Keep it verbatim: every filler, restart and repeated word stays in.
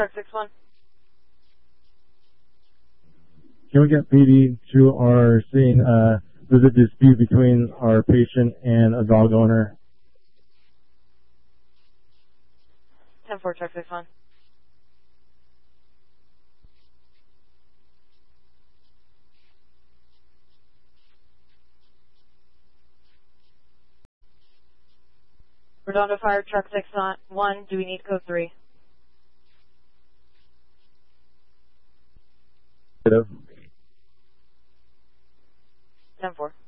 truck six one. Can we get P D to our scene? Uh, there's a dispute between our patient and a dog owner. ten four, truck six one. Redondo Fire, truck six one. Do we need code three? Hello. ten four.